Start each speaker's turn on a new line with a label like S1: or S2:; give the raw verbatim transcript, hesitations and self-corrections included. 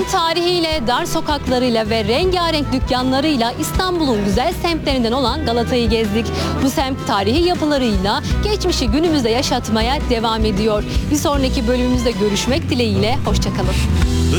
S1: tarihiyle, dar sokaklarıyla ve rengarenk dükkanlarıyla İstanbul'un güzel semtlerinden olan Galata'yı gezdik. Bu semt tarihi yapılarıyla geçmişi günümüzde yaşatmaya devam ediyor. Bir sonraki bölümümüzde görüşmek dileğiyle, hoşça kalın.